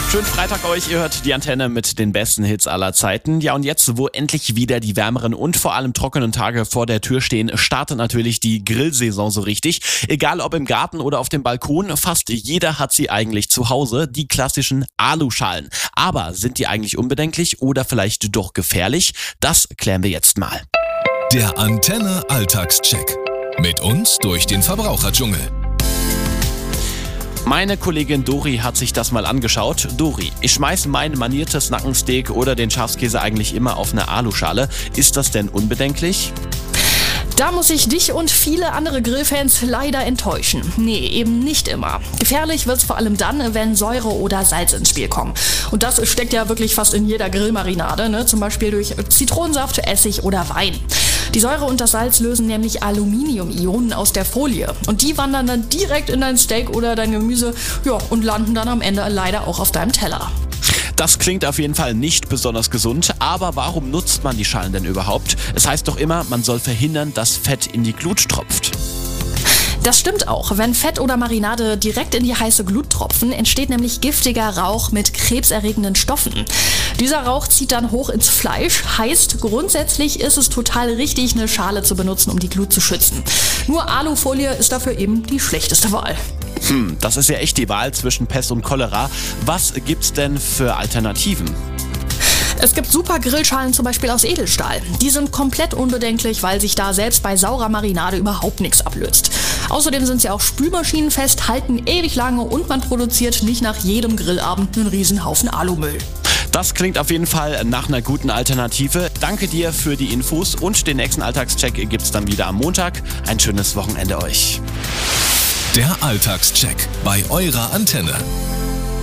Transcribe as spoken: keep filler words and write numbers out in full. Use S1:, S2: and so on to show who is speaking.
S1: Schönen Freitag euch, ihr hört die Antenne mit den besten Hits aller Zeiten. Ja, und jetzt, wo endlich wieder die wärmeren und vor allem trockenen Tage vor der Tür stehen, startet natürlich die Grillsaison so richtig. Egal ob im Garten oder auf dem Balkon, fast jeder hat sie eigentlich zu Hause, die klassischen Aluschalen. Aber sind die eigentlich unbedenklich oder vielleicht doch gefährlich? Das klären wir jetzt mal.
S2: Der Antenne Alltagscheck. Mit uns durch den Verbraucherdschungel.
S1: Meine Kollegin Dori hat sich das mal angeschaut. Dori, ich schmeiße mein maniertes Nackensteak oder den Schafskäse eigentlich immer auf eine Aluschale. Ist das denn unbedenklich?
S3: Da muss ich dich und viele andere Grillfans leider enttäuschen. Nee, eben nicht immer. Gefährlich wird's vor allem dann, wenn Säure oder Salz ins Spiel kommen. Und das steckt ja wirklich fast in jeder Grillmarinade, ne? Zum Beispiel durch Zitronensaft, Essig oder Wein. Die Säure und das Salz lösen nämlich Aluminium-Ionen aus der Folie. Und die wandern dann direkt in dein Steak oder dein Gemüse, ja, und landen dann am Ende leider auch auf deinem Teller.
S1: Das klingt auf jeden Fall nicht besonders gesund, aber warum nutzt man die Schalen denn überhaupt? Es heißt doch immer, man soll verhindern, dass Fett in die Glut tropft.
S3: Das stimmt auch. Wenn Fett oder Marinade direkt in die heiße Glut tropfen, entsteht nämlich giftiger Rauch mit krebserregenden Stoffen. Dieser Rauch zieht dann hoch ins Fleisch, heißt grundsätzlich ist es total richtig, eine Schale zu benutzen, um die Glut zu schützen. Nur Alufolie ist dafür eben die schlechteste Wahl.
S1: Hm, das ist ja echt die Wahl zwischen Pest und Cholera. Was gibt's denn für Alternativen?
S3: Es gibt super Grillschalen zum Beispiel aus Edelstahl. Die sind komplett unbedenklich, weil sich da selbst bei saurer Marinade überhaupt nichts ablöst. Außerdem sind sie auch spülmaschinenfest, halten ewig lange und man produziert nicht nach jedem Grillabend einen Riesenhaufen Alumüll.
S1: Das klingt auf jeden Fall nach einer guten Alternative. Danke dir für die Infos und den nächsten Alltagscheck gibt's dann wieder am Montag. Ein schönes Wochenende euch.
S2: Der Alltagscheck bei eurer Antenne.